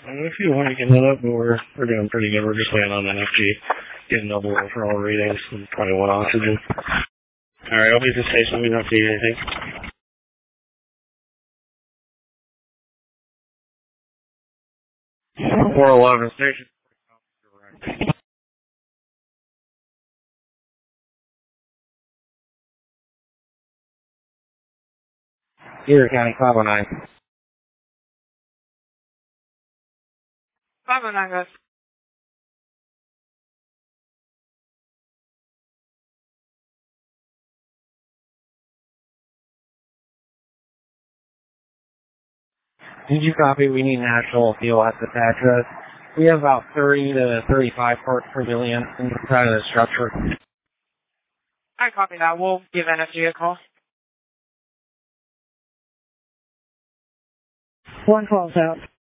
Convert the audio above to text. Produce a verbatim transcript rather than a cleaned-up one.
Uh, if you want, you can hit up, but we're, we're doing pretty good. We're just waiting on the N F G getting double for all readings and twenty-one oxygen. Alright, I'll be at the station. Let me know if you need anything. four eleven station. Erie County, five oh nine. five oh nine, guys. Did you copy? We need national fuel at this address. We have about thirty to thirty-five parts per million inside of the structure. I copy that. We'll give N F G a call. One call's out.